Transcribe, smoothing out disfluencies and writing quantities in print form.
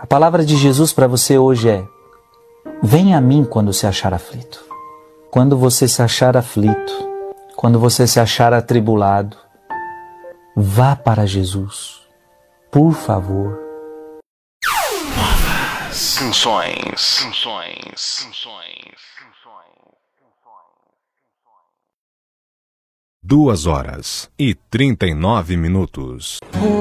A palavra de Jesus para você hoje é: venha a mim quando se achar aflito. Quando você se achar aflito, quando você se achar atribulado, vá para Jesus, por favor. Canções. 2 horas e 39 minutos.